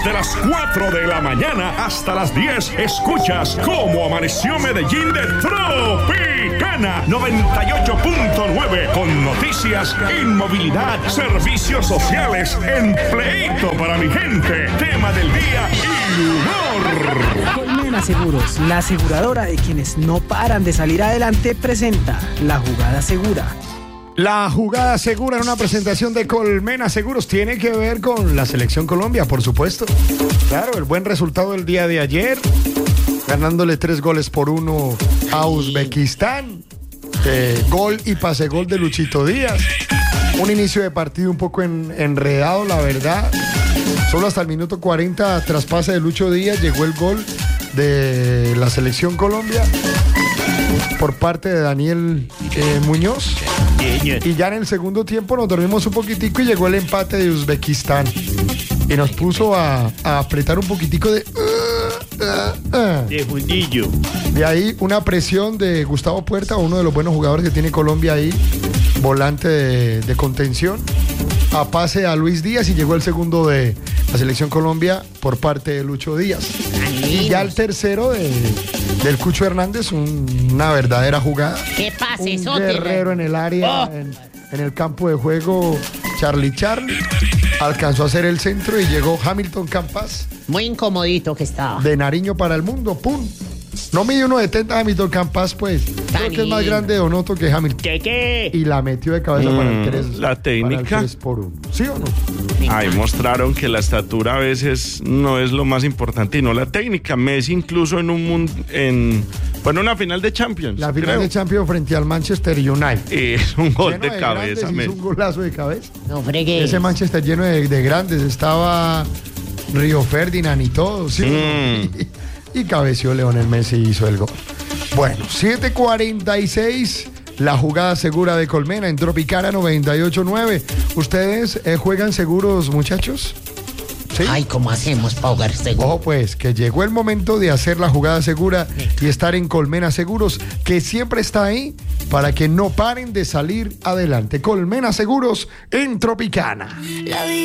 Desde las 4 de la mañana hasta las 10 escuchas Cómo Amaneció Medellín de Tropicana 98.9 con noticias, inmovilidad, servicios sociales, empleito para mi gente, tema del día y humor. Colmena Seguros, la aseguradora de quienes no paran de salir adelante, presenta La Jugada Segura. La Jugada Segura en una presentación de Colmena Seguros tiene que ver con la Selección Colombia, por supuesto. Claro, el buen resultado del día de ayer, ganándole 3-1 a Uzbekistán. Gol y pase gol de Luchito Díaz. Un inicio de partido un poco enredado, la verdad. Solo hasta el minuto 40, tras pase de Lucho Díaz, llegó el gol de la Selección Colombia por parte de Daniel Muñoz. Y ya en el segundo tiempo nos dormimos un poquitico y llegó el empate de Uzbekistán. Y nos puso a apretar un poquitico de fundillo. De ahí una presión de Gustavo Puerta, uno de los buenos jugadores que tiene Colombia ahí, volante de contención, a pase a Luis Díaz y llegó el segundo de la Selección Colombia por parte de Lucho Díaz. Y ya el tercero del Cucho Hernández, una verdadera jugada. ¿Qué pase, un Sote? guerrero en el área, en el campo de juego, Charlie alcanzó a hacer el centro y llegó Hamilton Campas. Muy incomodito que estaba. De Nariño para el mundo, ¡pum! No mide 1.70 Hamilton Campas, pues. Creo que es más grande Donoto que Hamilton. ¿Qué? Y la metió de cabeza para el 3. La técnica. 3-1. ¿Sí o no? Ahí mostraron que la estatura a veces no es lo más importante y no la técnica. Messi incluso en una final de Champions. La final de Champions frente al Manchester United. Es un gol de cabeza, Messi. Un golazo de cabeza. No fregué. Ese Manchester lleno de grandes. Estaba Río Ferdinand y todo, ¿sí? Y cabeció Lionel Messi y hizo el gol. Bueno, 7:46, la jugada segura de Colmena en Tropicana 98.9. ¿Ustedes juegan seguros, muchachos? ¿Sí? Ay, ¿cómo hacemos para jugar seguro? Ojo pues, que llegó el momento de hacer la jugada segura y estar en Colmena Seguros, que siempre está ahí para que no paren de salir adelante. Colmena Seguros en Tropicana.